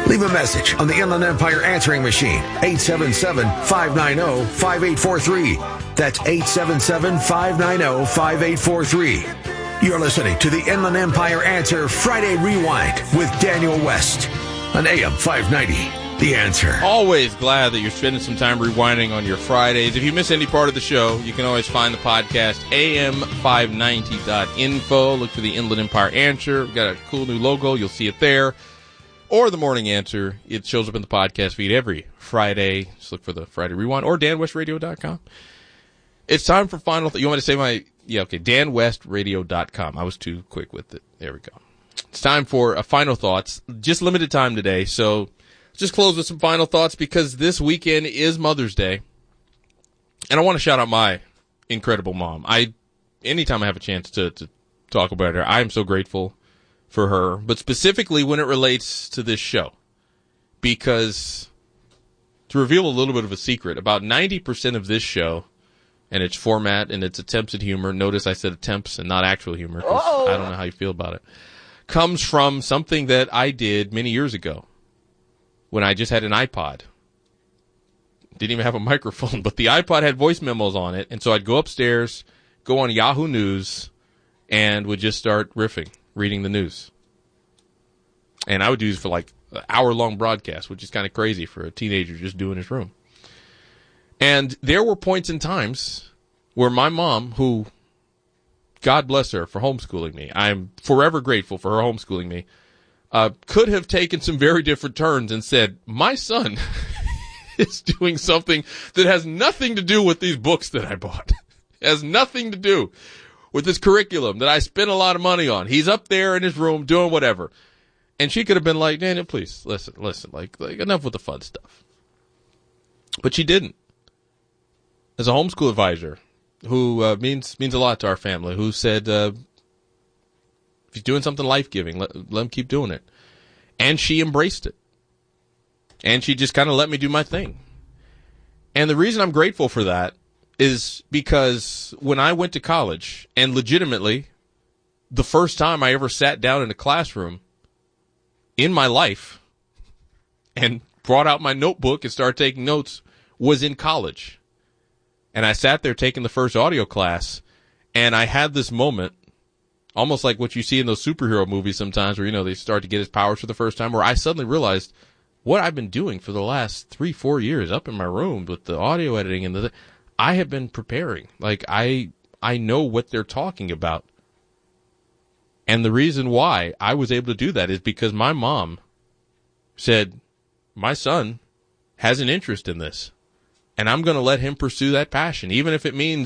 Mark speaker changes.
Speaker 1: Leave a message on the Inland Empire answering machine, 877-590-5843. That's 877-590-5843. You're listening to the Inland Empire Answer Friday Rewind with Daniel West on AM 590. The Answer.
Speaker 2: Always glad that you're spending some time rewinding on your Fridays. If you miss any part of the show, you can always find the podcast, am590.info. Look for the Inland Empire Answer. We've got a cool new logo. You'll see it there. Or the Morning Answer. It shows up in the podcast feed every Friday. Just look for the Friday Rewind or danwestradio.com. It's time for final you want me to say my... Yeah, okay, danwestradio.com. I was too quick with it. There we go. It's time for final thoughts. Just limited time today, so... Just close with some final thoughts because this weekend is Mother's Day. And I want to shout out my incredible mom. Anytime I have a chance to talk about her, I am so grateful for her. But specifically when it relates to this show. Because to reveal a little bit of a secret, about 90% of this show and its format and its attempts at humor, notice I said attempts and not actual humor because I don't know how you feel about it, comes from something that I did many years ago. When I just had an iPod. Didn't even have a microphone, but the iPod had voice memos on it, and so I'd go upstairs, go on Yahoo News, and would just start riffing, reading the news. And I would do this for like an hour-long broadcast, which is kind of crazy for a teenager just doing his room. And there were points and times where my mom, who, God bless her for homeschooling me, I'm forever grateful for her homeschooling me, could have taken some very different turns and said, my son is doing something that has nothing to do with these books that I bought. It has nothing to do with this curriculum that I spent a lot of money on. He's up there in his room doing whatever. And she could have been like, Daniel, please, listen, like enough with the fun stuff. But she didn't. As a homeschool advisor who means a lot to our family, who said, he's doing something life-giving, let him keep doing it. And she embraced it. And she just kind of let me do my thing. And the reason I'm grateful for that is because when I went to college, and legitimately, the first time I ever sat down in a classroom in my life and brought out my notebook and started taking notes was in college. And I sat there taking the first audio class, and I had this moment, almost like what you see in those superhero movies sometimes where, they start to get his powers for the first time, where I suddenly realized what I've been doing for the last 3-4 years up in my room with the audio editing and I have been preparing. Like, I know what they're talking about. And the reason why I was able to do that is because my mom said, my son has an interest in this, and I'm going to let him pursue that passion, even if it means